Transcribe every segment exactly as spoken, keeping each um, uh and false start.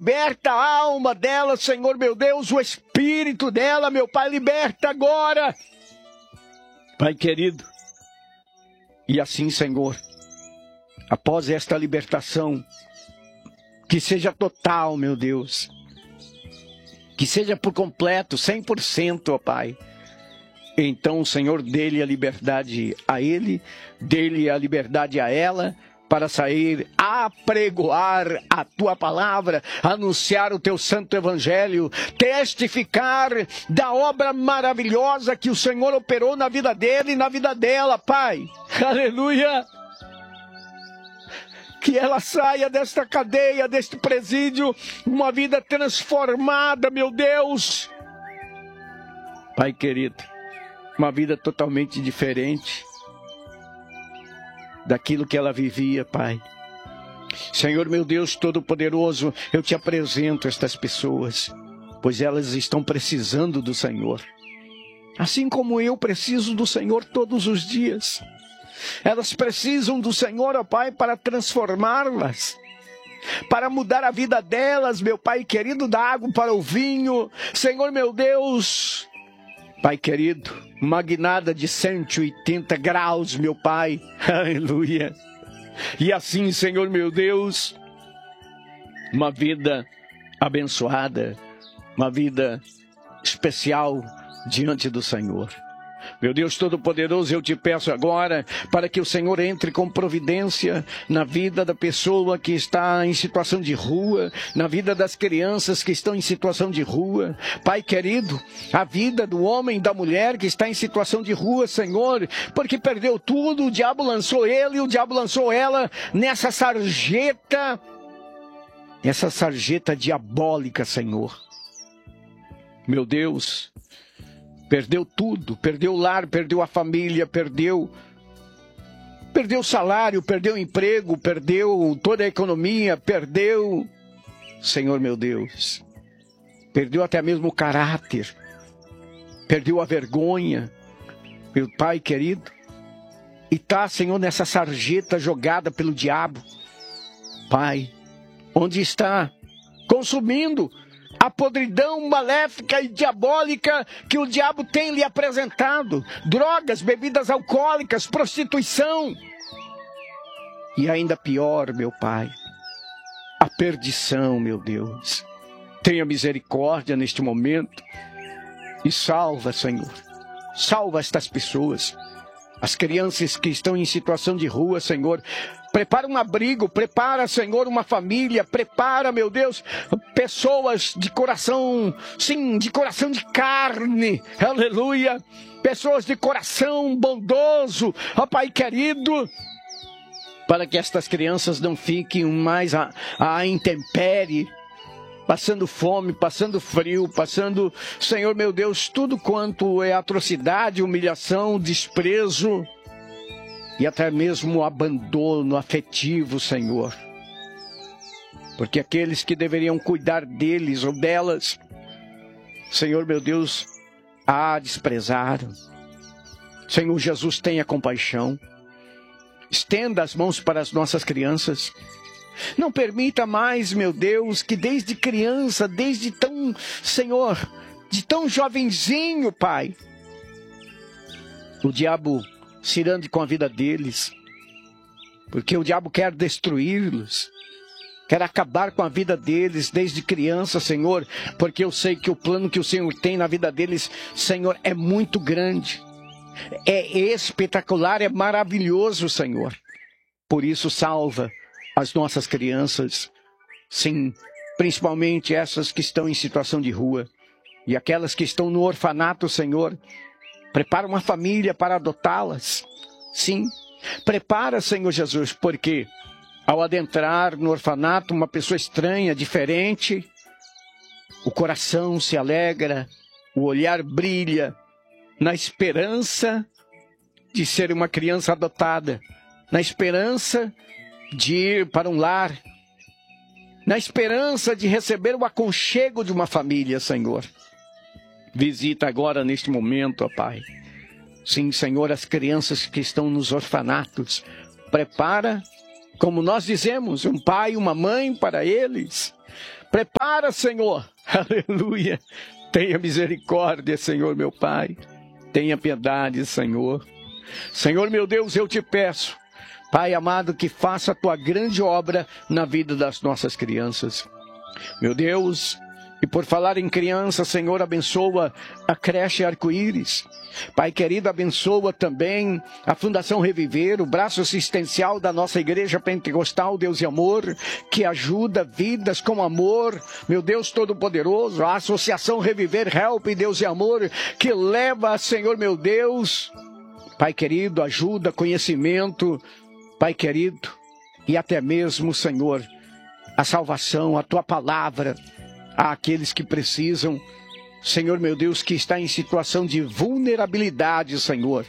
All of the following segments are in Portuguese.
liberta a alma dela, Senhor meu Deus, o espírito dela, meu Pai, liberta agora. Pai querido, e assim, Senhor, após esta libertação, que seja total, meu Deus, que seja por completo, cem por cento, ó Pai. Então, Senhor, dê-lhe a liberdade a ele, dê-lhe a liberdade a ela, para sair a pregoar a tua palavra, anunciar o teu santo evangelho, testificar da obra maravilhosa que o Senhor operou na vida dele e na vida dela, Pai. Aleluia! Que ela saia desta cadeia, deste presídio, uma vida transformada, meu Deus. Pai querido, uma vida totalmente diferente daquilo que ela vivia, Pai. Senhor meu Deus Todo-Poderoso, eu te apresento estas pessoas, pois elas estão precisando do Senhor. Assim como eu preciso do Senhor todos os dias. Elas precisam do Senhor, ó Pai, para transformá-las, para mudar a vida delas, meu Pai querido, da água para o vinho. Senhor meu Deus, Pai querido, uma guinada de cento e oitenta graus, meu Pai. Aleluia. E assim, Senhor meu Deus, uma vida abençoada, uma vida especial diante do Senhor. Meu Deus Todo-Poderoso, eu te peço agora para que o Senhor entre com providência na vida da pessoa que está em situação de rua, na vida das crianças que estão em situação de rua. Pai querido, a vida do homem e da mulher que está em situação de rua, Senhor, porque perdeu tudo, o diabo lançou ele, o diabo lançou ela nessa sarjeta, essa sarjeta diabólica, Senhor. Meu Deus, perdeu tudo, perdeu o lar, perdeu a família, perdeu, perdeu o salário, perdeu o emprego, perdeu toda a economia, perdeu, Senhor meu Deus, perdeu até mesmo o caráter, perdeu a vergonha, meu Pai querido, e está, Senhor, nessa sarjeta jogada pelo diabo, Pai, onde está consumindo a podridão maléfica e diabólica que o diabo tem lhe apresentado. Drogas, bebidas alcoólicas, prostituição. E ainda pior, meu Pai, a perdição, meu Deus. Tenha misericórdia neste momento e salva, Senhor. Salva estas pessoas. As crianças que estão em situação de rua, Senhor. Prepara um abrigo, prepara, Senhor, uma família, prepara, meu Deus, pessoas de coração, sim, de coração de carne, aleluia, pessoas de coração bondoso, ó Pai querido, para que estas crianças não fiquem mais à, à intempérie, passando fome, passando frio, passando, Senhor, meu Deus, tudo quanto é atrocidade, humilhação, desprezo, e até mesmo o abandono afetivo, Senhor. Porque aqueles que deveriam cuidar deles ou delas, Senhor meu Deus, a desprezaram. Senhor Jesus, tenha compaixão. Estenda as mãos para as nossas crianças. Não permita mais, meu Deus, que desde criança, desde tão, Senhor, de tão jovenzinho, Pai, o diabo se irande com a vida deles, porque o diabo quer destruí-los, quer acabar com a vida deles desde criança, Senhor, porque eu sei que o plano que o Senhor tem na vida deles, Senhor, é muito grande, é espetacular, é maravilhoso, Senhor. Por isso, salva as nossas crianças, sim, principalmente essas que estão em situação de rua, e aquelas que estão no orfanato, Senhor. Prepara uma família para adotá-las. Sim, prepara, Senhor Jesus, porque ao adentrar no orfanato, uma pessoa estranha, diferente, o coração se alegra, o olhar brilha, na esperança de ser uma criança adotada, na esperança de ir para um lar, na esperança de receber o aconchego de uma família, Senhor. Visita agora neste momento, ó Pai. Sim, Senhor, as crianças que estão nos orfanatos. Prepara, como nós dizemos, um pai, uma mãe para eles. Prepara, Senhor. Aleluia. Tenha misericórdia, Senhor, meu Pai. Tenha piedade, Senhor. Senhor, meu Deus, eu te peço, Pai amado, que faça a tua grande obra na vida das nossas crianças. Meu Deus, e por falar em criança, Senhor, abençoa a creche Arco-Íris. Pai querido, abençoa também a Fundação Reviver, o braço assistencial da nossa Igreja Pentecostal, Deus e Amor, que ajuda vidas com amor, meu Deus Todo-Poderoso, a Associação Reviver Help, Deus e Amor, que leva, Senhor, meu Deus, Pai querido, ajuda, conhecimento, Pai querido, e até mesmo, Senhor, a salvação, a tua palavra, àqueles que precisam, Senhor meu Deus, que está em situação de vulnerabilidade, Senhor.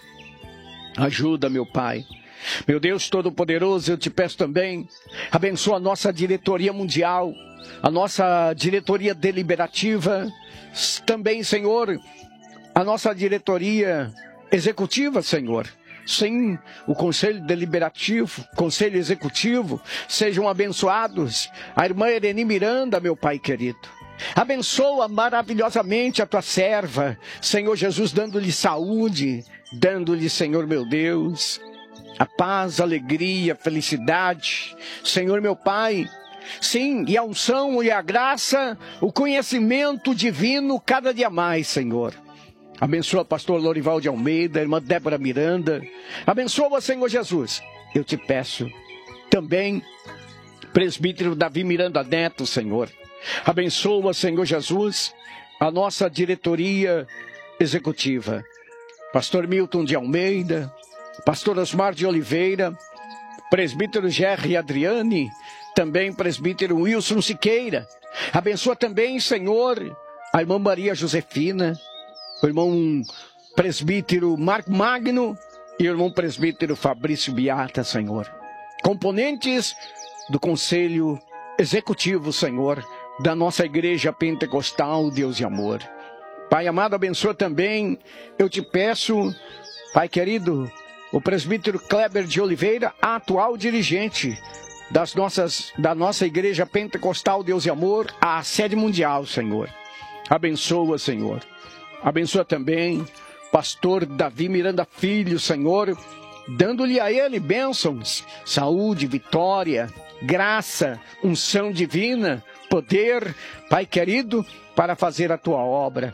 Ajuda, meu Pai. Meu Deus Todo-Poderoso, eu te peço também, abençoa a nossa diretoria mundial, a nossa diretoria deliberativa, também, Senhor, a nossa diretoria executiva, Senhor. Sim, o Conselho Deliberativo, Conselho Executivo, sejam abençoados. A irmã Ereni Miranda, meu Pai querido. Abençoa maravilhosamente a tua serva, Senhor Jesus, dando-lhe saúde, dando-lhe, Senhor meu Deus, a paz, a alegria, a felicidade, Senhor meu Pai. Sim, e a unção e a graça, o conhecimento divino cada dia mais, Senhor. Abençoa pastor Lorival de Almeida, irmã Débora Miranda. Abençoa, Senhor Jesus. Eu te peço também, presbítero Davi Miranda Neto, Senhor. Abençoa, Senhor Jesus, a nossa diretoria executiva. Pastor Milton de Almeida, pastor Osmar de Oliveira, presbítero Gerry Adriane, também presbítero Wilson Siqueira. Abençoa também, Senhor, a irmã Maria Josefina, o irmão presbítero Marco Magno e o irmão presbítero Fabrício Beata, Senhor. Componentes do Conselho Executivo, Senhor, da nossa Igreja Pentecostal, Deus e Amor. Pai amado, abençoa também, eu te peço, Pai querido, o presbítero Kleber de Oliveira, atual dirigente das nossas, da nossa Igreja Pentecostal, Deus e Amor, a sede mundial, Senhor. Abençoa, Senhor. Abençoa também pastor Davi Miranda Filho, Senhor, dando-lhe a ele bênçãos, saúde, vitória, graça, unção divina, poder, Pai querido, para fazer a tua obra.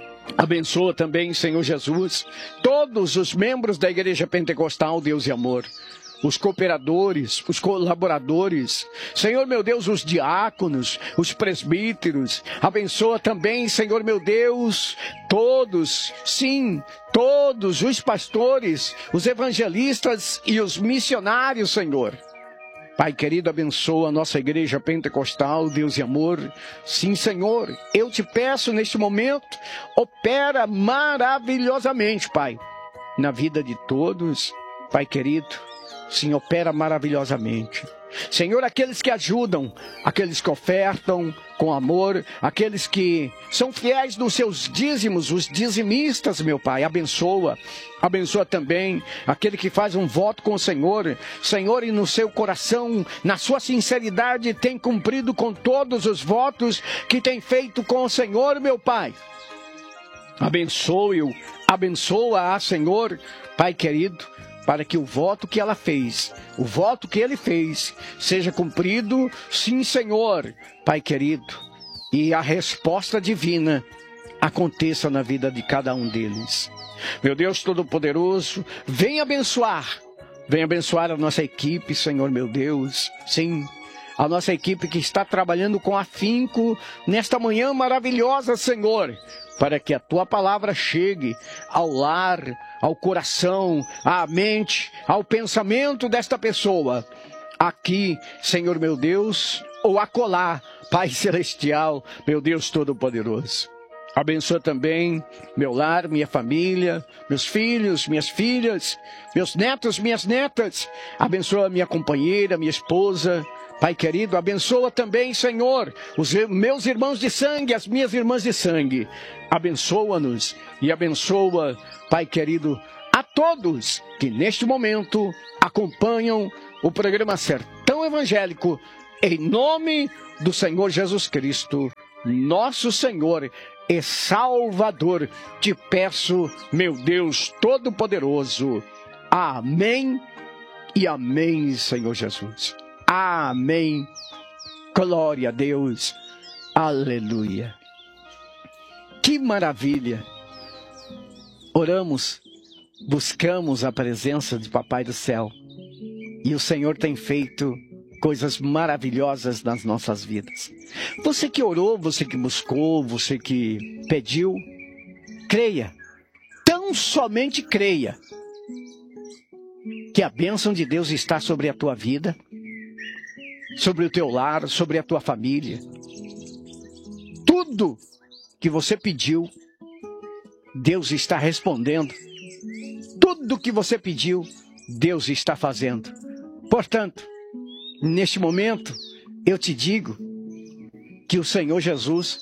Abençoa também, Senhor Jesus, todos os membros da Igreja Pentecostal, Deus e Amor, os cooperadores, os colaboradores, Senhor meu Deus, os diáconos, os presbíteros. Abençoa também, Senhor meu Deus, todos, sim, todos os pastores, os evangelistas e os missionários, Senhor. Pai querido, abençoa a nossa Igreja Pentecostal, Deus e Amor. Sim, Senhor, eu te peço neste momento, opera maravilhosamente, Pai, na vida de todos, Pai querido. Sim, opera maravilhosamente. Senhor, aqueles que ajudam, aqueles que ofertam com amor, aqueles que são fiéis nos seus dízimos, os dizimistas, meu Pai, abençoa. Abençoa também aquele que faz um voto com o Senhor. Senhor, e no seu coração, na sua sinceridade, tem cumprido com todos os votos que tem feito com o Senhor, meu Pai. Abençoe-o, abençoa-a, Senhor, Pai querido, para que o voto que ela fez, o voto que ele fez, seja cumprido, sim, Senhor, Pai querido, e a resposta divina aconteça na vida de cada um deles. Meu Deus Todo-Poderoso, vem abençoar, vem abençoar a nossa equipe, Senhor meu Deus, sim, a nossa equipe que está trabalhando com afinco nesta manhã maravilhosa, Senhor, para que a tua palavra chegue ao lar, ao coração, à mente, ao pensamento desta pessoa. Aqui, Senhor meu Deus, ou acolá, Pai Celestial, meu Deus Todo-Poderoso. Abençoa também meu lar, minha família, meus filhos, minhas filhas, meus netos, minhas netas. Abençoa minha companheira, minha esposa. Pai querido, abençoa também, Senhor, os meus irmãos de sangue, as minhas irmãs de sangue. Abençoa-nos e abençoa, Pai querido, a todos que neste momento acompanham o programa Sertão Evangélico Em nome do Senhor Jesus Cristo, nosso Senhor e Salvador, te peço, meu Deus Todo-Poderoso. Amém e amém, Senhor Jesus. Amém. Glória a Deus. Aleluia. Que maravilha. Oramos, buscamos a presença de Papai do Céu. E o Senhor tem feito coisas maravilhosas nas nossas vidas. Você que orou, você que buscou, você que pediu, creia. Tão somente creia que a bênção de Deus está sobre a tua vida, sobre o teu lar, sobre a tua família. Tudo que você pediu, Deus está respondendo. Tudo que você pediu, Deus está fazendo. Portanto, neste momento, eu te digo que o Senhor Jesus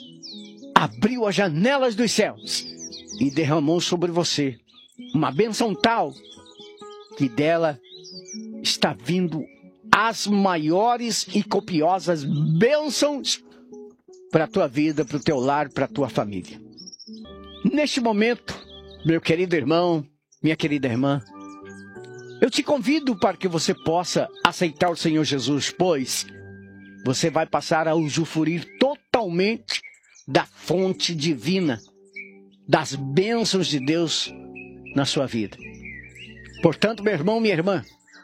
abriu as janelas dos céus e derramou sobre você uma bênção tal que dela está vindo as maiores e copiosas bênçãos para a tua vida, para o teu lar, para a tua família. Neste momento, meu querido irmão, minha querida irmã, eu te convido para que você possa aceitar o Senhor Jesus, pois você vai passar a usufruir totalmente da fonte divina, das bênçãos de Deus na sua vida. Portanto, meu irmão, minha irmã,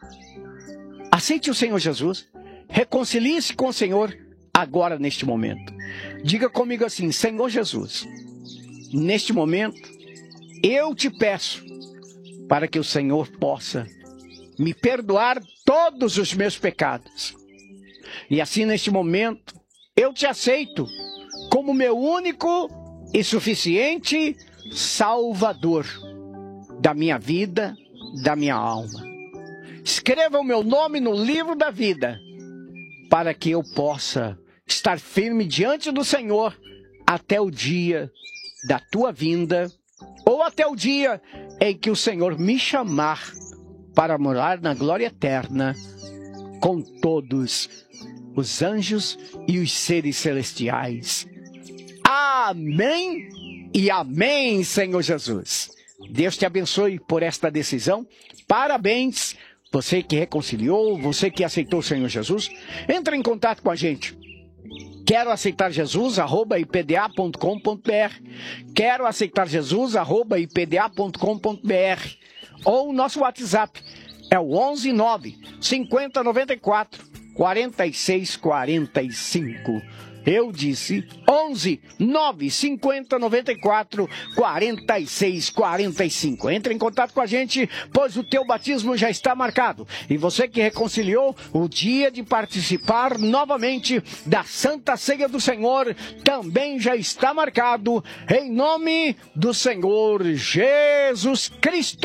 aceite o Senhor Jesus, reconcilie-se com o Senhor agora, neste momento. Diga comigo assim: Senhor Jesus, neste momento, eu te peço para que o Senhor possa me perdoar todos os meus pecados. E assim, neste momento, eu te aceito como meu único e suficiente Salvador da minha vida, da minha alma. Escreva o meu nome no livro da vida, para que eu possa estar firme diante do Senhor até o dia da tua vinda, ou até o dia em que o Senhor me chamar para morar na glória eterna com todos os anjos e os seres celestiais. Amém e amém, Senhor Jesus. Deus te abençoe por esta decisão. Parabéns, você que reconciliou, você que aceitou o Senhor Jesus. Entre em contato com a gente. Quero aceitar Jesus, arroba i p d a ponto com ponto b r. Quero aceitar Jesus, arroba i p d a ponto com ponto b r. Ou o nosso WhatsApp é o onze nove cinquenta noventa e quatro quarenta e seis quarenta e cinco. Eu disse onze nove cinquenta noventa e quatro quarenta e seis quarenta e cinco. Entre em contato com a gente, pois o teu batismo já está marcado. E você que reconciliou, o dia de participar novamente da Santa Ceia do Senhor também já está marcado, em nome do Senhor Jesus Cristo.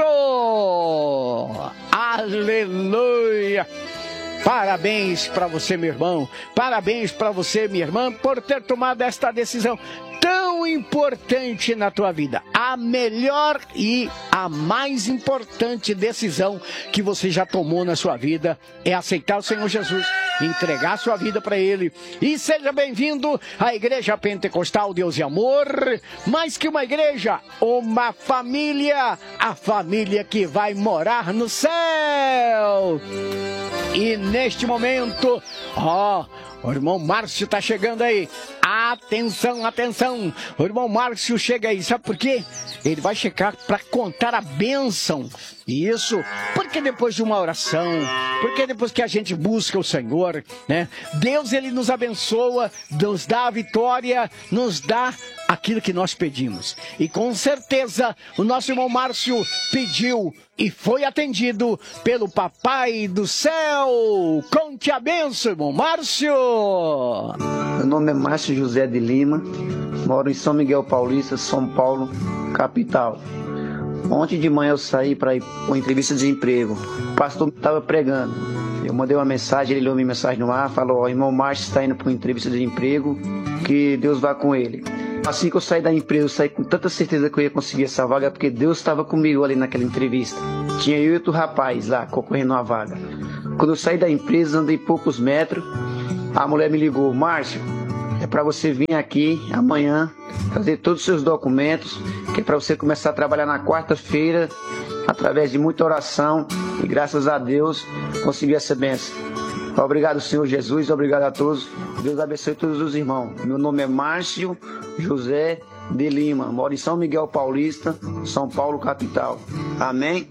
Aleluia! Parabéns para você, meu irmão. Parabéns para você, minha irmã, por ter tomado esta decisão tão importante na tua vida. A melhor e a mais importante decisão que você já tomou na sua vida é aceitar o Senhor Jesus, entregar a sua vida para Ele. E seja bem-vindo à Igreja Pentecostal Deus e Amor. Mais que uma igreja, uma família. A família que vai morar no céu. E neste momento, ó, o irmão Márcio está chegando aí. Atenção, atenção. O irmão Márcio chega aí. Sabe por quê? Ele vai chegar para contar a bênção. Isso, porque depois de uma oração, porque depois que a gente busca o Senhor, né? Deus, Ele nos abençoa, nos dá a vitória, nos dá aquilo que nós pedimos. E com certeza, o nosso irmão Márcio pediu e foi atendido pelo Papai do Céu. Conte a bênção, irmão Márcio. Meu nome é Márcio José de Lima, moro em São Miguel Paulista, São Paulo, capital. Ontem de manhã eu saí para ir para uma entrevista de emprego. O pastor estava pregando. Eu mandei uma mensagem, ele leu minha mensagem no ar, falou: ó, irmão Márcio está indo para uma entrevista de emprego, que Deus vá com ele. Assim que eu saí da empresa, eu saí com tanta certeza que eu ia conseguir essa vaga, porque Deus estava comigo ali naquela entrevista. Tinha eu e outro rapaz lá, concorrendo uma vaga. Quando eu saí da empresa, andei poucos metros, A mulher me ligou: Márcio, é para você vir aqui amanhã, trazer todos os seus documentos, que é para você começar a trabalhar na quarta-feira, através de muita oração, e graças a Deus consegui essa bênção. Obrigado, Senhor Jesus, obrigado a todos. Deus abençoe todos os irmãos. Meu nome é Márcio José de Lima, moro em São Miguel Paulista, São Paulo, capital. Amém?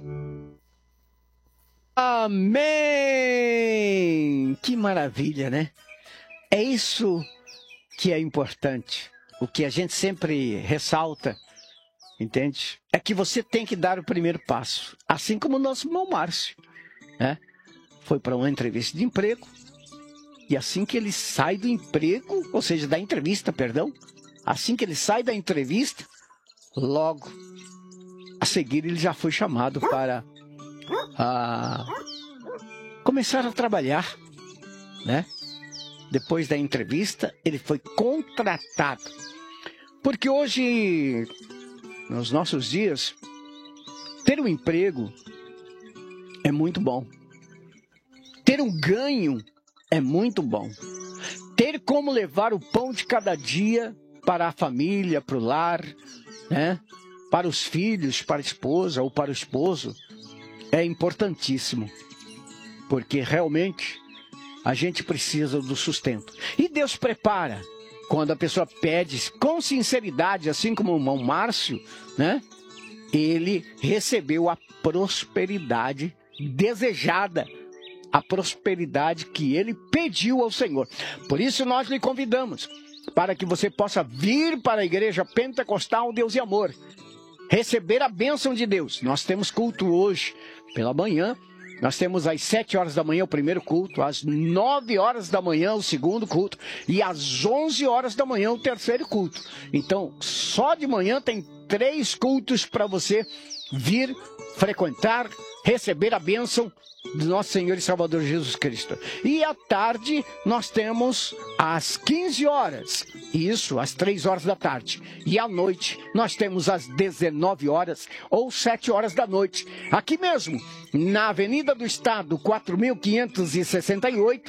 Amém! Que maravilha, né? É isso que é importante. O que a gente sempre ressalta, entende? É que você tem que dar o primeiro passo. Assim como o nosso irmão Márcio, né? Foi para uma entrevista de emprego. E assim que ele sai do emprego, ou seja, da entrevista, perdão, assim que ele sai da entrevista, logo a seguir ele já foi chamado para a começar a trabalhar, né? Depois da entrevista, ele foi contratado. Porque hoje, nos nossos dias, ter um emprego é muito bom. Ter um ganho é muito bom. Ter como levar o pão de cada dia para a família, para o lar, né? Para os filhos, para a esposa ou para o esposo, é importantíssimo. Porque realmente a gente precisa do sustento. E Deus prepara. Quando a pessoa pede com sinceridade, assim como o irmão Márcio, né? Ele recebeu a prosperidade desejada. A prosperidade que ele pediu ao Senhor. Por isso nós lhe convidamos para que você possa vir para a Igreja Pentecostal Deus e Amor, receber a bênção de Deus. Nós temos culto hoje pela manhã, nós temos às sete horas da manhã o primeiro culto, às nove horas da manhã o segundo culto e às onze horas da manhã o terceiro culto. Então, só de manhã tem três cultos para você vir frequentar, receber a bênção do nosso Senhor e Salvador Jesus Cristo. E à tarde nós temos às quinze horas, isso, às três horas da tarde. E à noite nós temos às dezenove horas ou sete horas da noite. Aqui mesmo, na Avenida do Estado, quatro mil quinhentos e sessenta e oito,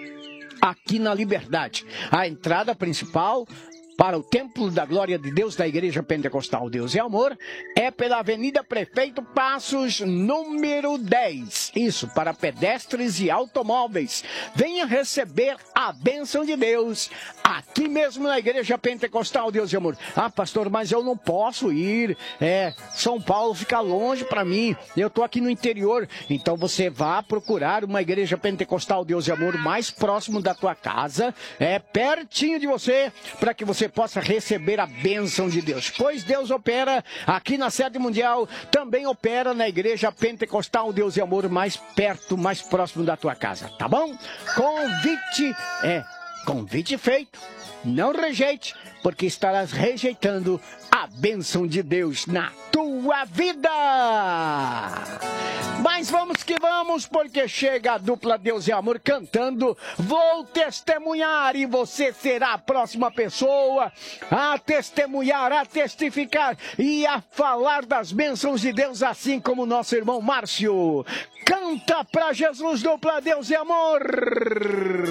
aqui na Liberdade. A entrada principal para o Templo da Glória de Deus da Igreja Pentecostal Deus e Amor é pela Avenida Prefeito Passos, número dez. Isso, para pedestres e automóveis. Venha receber a bênção de Deus aqui mesmo na Igreja Pentecostal Deus e Amor. Ah, pastor, mas eu não posso ir. É, São Paulo fica longe para mim. Eu estou aqui no interior. Então você vá procurar uma Igreja Pentecostal Deus e Amor mais próximo da tua casa, é pertinho de você, para que você possa receber a bênção de Deus. Pois Deus opera aqui na sede mundial, também opera na Igreja Pentecostal Deus e Amor mais perto, mais próximo da tua casa, tá bom? Convite, é, convite feito. Não rejeite, porque estarás rejeitando a bênção de Deus na tua vida. Mas vamos que vamos, porque chega a dupla Deus e Amor cantando Vou Testemunhar, e você será a próxima pessoa a testemunhar, a testificar e a falar das bênçãos de Deus, assim como nosso irmão Márcio. Canta pra Jesus, dupla Deus e Amor.